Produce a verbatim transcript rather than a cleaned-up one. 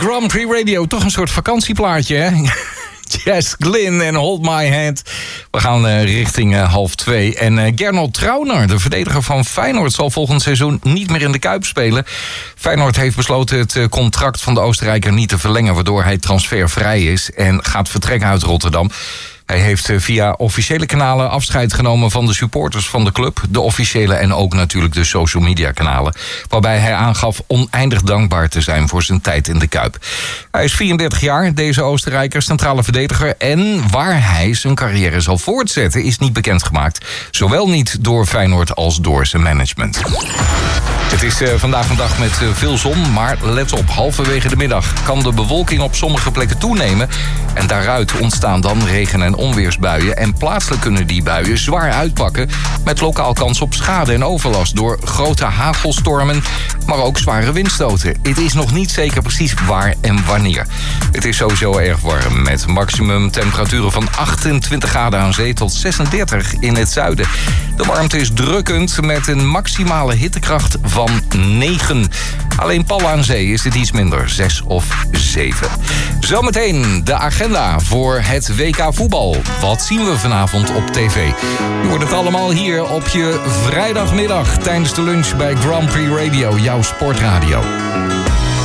Grand Prix Radio, toch een soort vakantieplaatje, hè? Jess Glynn en Hold My Hand. We gaan uh, richting uh, half twee. En uh, Gernot Trauner, de verdediger van Feyenoord, zal volgend seizoen niet meer in de Kuip spelen. Feyenoord heeft besloten het uh, contract van de Oostenrijker niet te verlengen, waardoor hij transfervrij is en gaat vertrekken uit Rotterdam. Hij heeft via officiële kanalen afscheid genomen van de supporters van de club. De officiële en ook natuurlijk de social media kanalen. Waarbij hij aangaf oneindig dankbaar te zijn voor zijn tijd in de Kuip. Hij is vierendertig jaar, deze Oostenrijker, centrale verdediger. En waar hij zijn carrière zal voortzetten is niet bekendgemaakt. Zowel niet door Feyenoord als door zijn management. Het is uh, vandaag een dag met uh, veel zon, maar let op, halverwege de middag kan de bewolking op sommige plekken toenemen. En daaruit ontstaan dan regen- en onweersbuien. En plaatselijk kunnen die buien zwaar uitpakken, met lokaal kans op schade en overlast door grote hagelstormen, maar ook zware windstoten. Het is nog niet zeker precies waar en wanneer. Het is sowieso erg warm, met maximum temperaturen van achtentwintig graden aan zee tot zesendertig in het zuiden. De warmte is drukkend met een maximale hittekracht van negen. Alleen Pal aan zee is het iets minder, zes of zeven. Zometeen de agenda voor het W K voetbal. Wat zien we vanavond op tv? Je hoort het allemaal hier op je vrijdagmiddag tijdens de lunch bij Grand Prix Radio, jouw sportradio.